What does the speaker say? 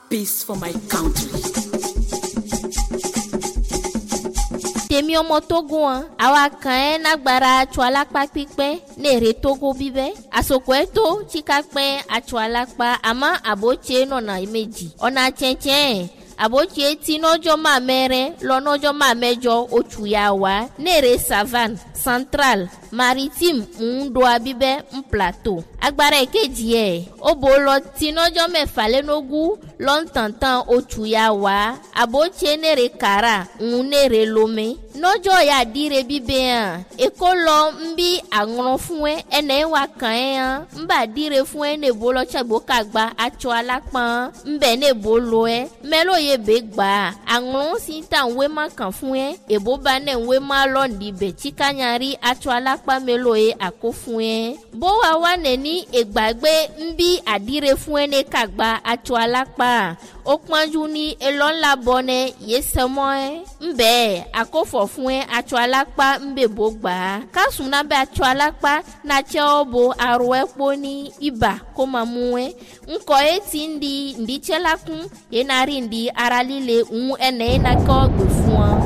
peace for my country. Tèmi ọmọ Togo an àwa kan ẹ nagbara atsọ alakpa pípẹ́ nèrè Togo bíbẹ́ àsòkò ẹ tó tsika pẹ́ atsọ alakpa àmọ́ àbótse nọ̀nà méjì ọ̀nà tsẹ̀tsẹ̀ àbótse tí nọ́jọ́ máa mẹ́rẹ́ lọ́nọ́jọ́ máa mẹ́jọ oṣù yà wá nèrè savane central maritime ńdo abíbẹ́ ń plateau agbára èkejì ẹ̀ ó bò lọ tí nọ́jọ́ mẹ́fà lẹ́nogún lọ́ntàntàn oṣù yà wá àbótse nèrè kàrà ń nèrè lomé nọ́jọ́ yà dire bíbẹ́ hàn èkó lọ ń bí àrùn fún ẹ ẹnẹ́ wà kàn ẹ́ hàn ń bà dire fún ẹ nèbó lọ tsagbo kagba atsọ alápọ̀n ń bẹ̀ nèbó lọ ẹ mẹ́lò yẹ bẹ́ gbà àrùn sí ta ń wé má kàn fún ẹ èbó bá nẹ̀ ń wé má lọ́ọ̀dì bẹ̀ tsikanyari atsọ alápá mẹ́lò yẹ àkó fún ẹ bó wa wà nẹ́ni ègbàgbé ń bí àdire fún ẹ ní kagba atsọ alápá ó pọ́njú ní elọ́ńlá bọ́nẹ yé sẹ́mọ́ ẹ ń bẹ́ẹ̀ àkófọ̀ fún ẹ atsọ alápá ń bẹ̀ bó gbà á kásùn náà bẹ́ atsọ alápá náà tsẹ́ ọ bo arọ ẹ kpó ní ibà kó máa mú ẹ ńkọ ẹ ti ń di ǹdí tsẹ́ la kún yẹn náà rí ǹdí ara líle ń ẹnẹ́ yẹn náà kọ́ gbè fún ọ.